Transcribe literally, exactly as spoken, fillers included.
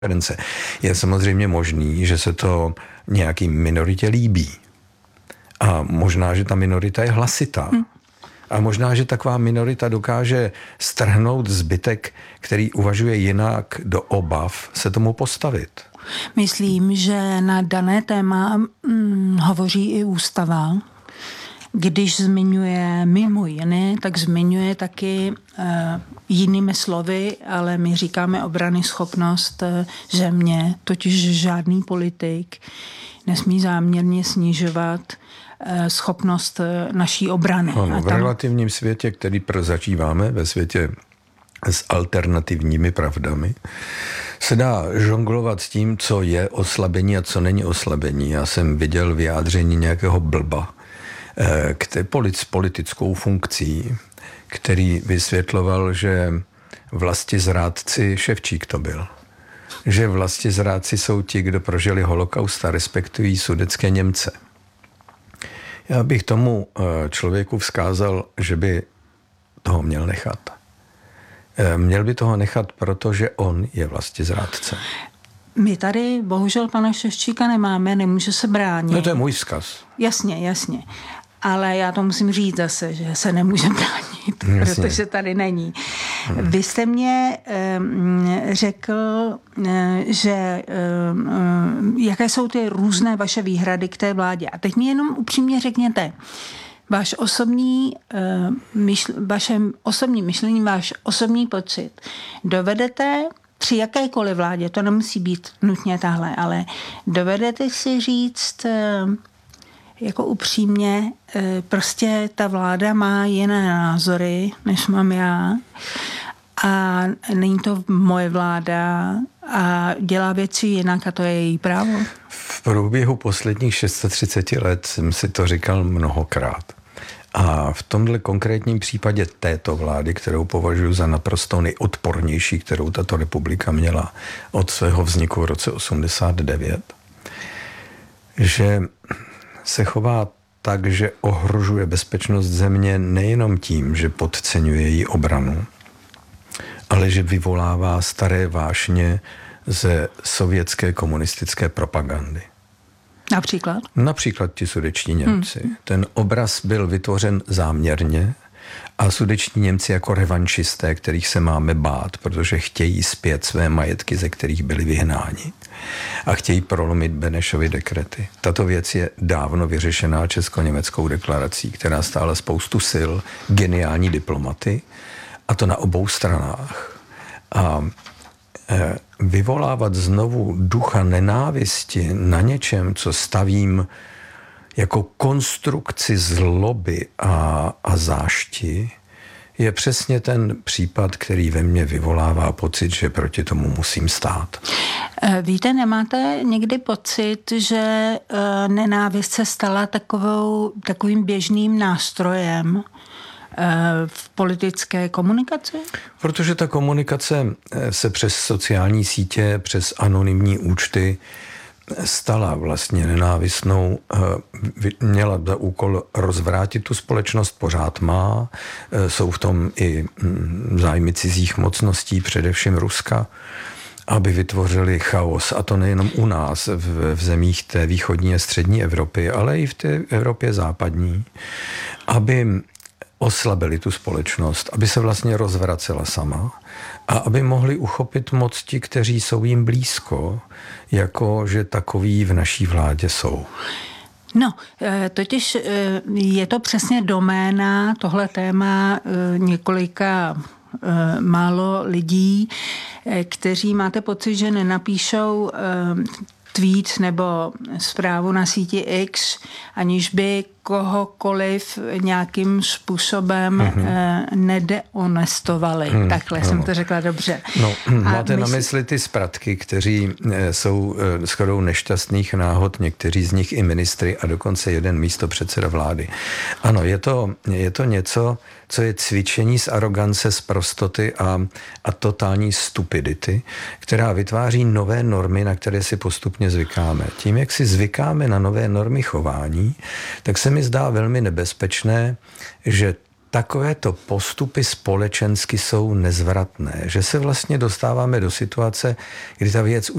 preference. Je samozřejmě možný, že se to nějaký minoritě líbí. A možná, že ta minorita je hlasitá. Hmm. A možná, že taková minorita dokáže strhnout zbytek, který uvažuje jinak, do obav se tomu postavit. Myslím, že na dané téma hm, hovoří i ústava. Když zmiňuje mimo jiné, tak zmiňuje taky uh, jinými slovy, ale my říkáme obranyschopnost uh, země, totiž žádný politik nesmí záměrně snižovat uh, schopnost uh, naší obrany. Ano, A v tam... relativním světě, který zažíváme, ve světě s alternativními pravdami, se dá žonglovat s tím, co je oslabení a co není oslabení. Já jsem viděl vyjádření nějakého blba, k politickou funkcí, který vysvětloval, že vlastizrádci, Ševčík to byl, že vlastizrádci jsou ti, kdo prožili holokaust a respektují sudetské Němce. Já bych tomu člověku vzkázal, že by toho měl nechat. Měl by toho nechat, protože on je vlastizrádce. My tady bohužel pana Ševčíka nemáme, nemůže se bránit. No to je můj vzkaz. Jasně, jasně. Ale já to musím říct zase, že se nemůže bránit, jasně. Protože tady není. Hmm. Vy jste mě um, řekl, uh, že um, jaké jsou ty různé vaše výhrady k té vládě. A teď mi jenom upřímně řekněte, váš osobní, uh, myšl, vaše osobní myšlení, váš osobní pocit. Dovedete při jakékoliv vládě, to nemusí být nutně tahle, ale dovedete si říct uh, jako upřímně, prostě ta vláda má jiné názory, než mám já. A není to moje vláda a dělá věci jinak a to je její právo. V průběhu posledních tři sta třicet let jsem si to říkal mnohokrát. A v tomhle konkrétním případě této vlády, kterou považuji za naprosto nejodpornější, kterou tato republika měla od svého vzniku v roce osmdesát devět, že se chová tak, že ohrožuje bezpečnost země nejenom tím, že podceňuje její obranu, ale že vyvolává staré vášně ze sovětské komunistické propagandy. Například? Například ti sudetští Němci. Hmm. Ten obraz byl vytvořen záměrně a sudetští Němci jako revanšisté, kterých se máme bát, protože chtějí zpět své majetky, ze kterých byli vyhnáni. A chtějí prolomit Benešovy dekrety. Tato věc je dávno vyřešená česko-německou deklarací, která stála spoustu sil, geniální diplomaty, a to na obou stranách. A e, vyvolávat znovu ducha nenávisti na něčem, co stavím jako konstrukci zloby a, a zášti, je přesně ten případ, který ve mně vyvolává pocit, že proti tomu musím stát. Víte, nemáte někdy pocit, že nenávist se stala takovou, takovým běžným nástrojem v politické komunikaci? Protože ta komunikace se přes sociální sítě, přes anonymní účty stala vlastně nenávistnou, měla za úkol rozvrátit tu společnost, pořád má, jsou v tom i zájmy cizích mocností, především Ruska, aby vytvořili chaos, a to nejenom u nás, v, v zemích té východní a střední Evropy, ale i v té Evropě západní, aby oslabili tu společnost, aby se vlastně rozvracela sama a aby mohli uchopit moc ti, kteří jsou jim blízko, jako že takoví v naší vládě jsou. No, totiž je to přesně doména, tohle téma několika málo lidí, kteří máte pocit, že nenapíšou tweet nebo zprávu na síti X, aniž by kohokoliv nějakým způsobem mm-hmm. nedeonestovali. Mm, Takhle ano. jsem to řekla dobře. No, máte mysl... na mysli ty spratky, kteří jsou shodou nešťastných náhod, někteří z nich i ministry a dokonce jeden místopředseda vlády. Ano, je to, je to něco, co je cvičení z arogance, z prostoty a, a totální stupidity, která vytváří nové normy, na které si postupně zvykáme. Tím, jak si zvykáme na nové normy chování, tak se mi zdá velmi nebezpečné, že takovéto postupy společensky jsou nezvratné, že se vlastně dostáváme do situace, kdy ta věc